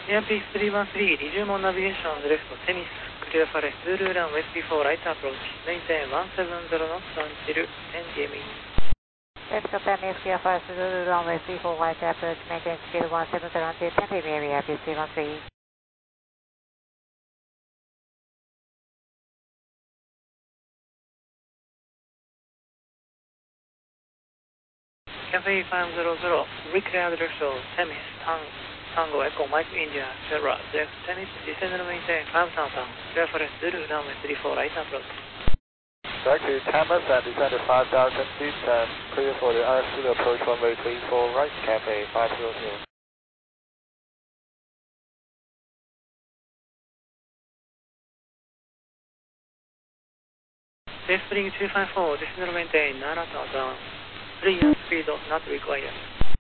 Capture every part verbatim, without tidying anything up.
Airspeed three one three, Rijumon Navigation left Temis, clear for left Zulu runway three four right approach, maintain one seven zero knots until N D M E. Let's go Temis, clear for Zulu runway three four right approach, maintain speed one seven zero until ten D M E, Airspeed three one three. Cafe five zero zero, reclear direction, Temis, Tang, Tango Echo Mike India, Sierra, left Temis, descend and maintain five thousand, clear for left Zulu runway three four right approach. Taxi Temis and descend to five thousand feet and clear for the R Zulu approach runway three four right, Cafe five zero zero. Spring two five four, descend and maintain nine thousand, three speed not required.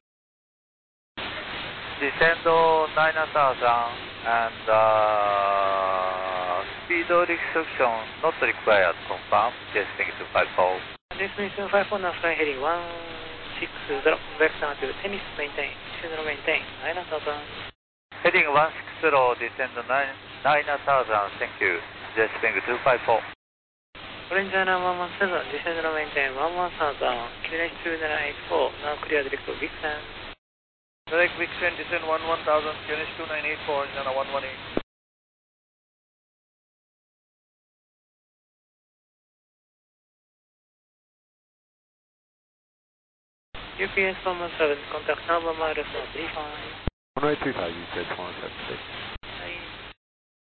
Descend nine thousand and uh, speed restriction not required, confirm, Spring two five four. Spring two five four, now fly heading one six zero, vector to Temis, maintain, descend and maintain nine thousand. Heading one six zero, descend nine thousand, thank you, Spring two five four. Ranger one one seven, descend and maintain one one thousand, Q N H two nine eight four, now clear direct to Vixen. Direct Vixen, descend one one thousand, Q N H two nine eight four, Nana one one eight. U P S one one seven, contact number minus one three five. one eight three five, U P S one one seven,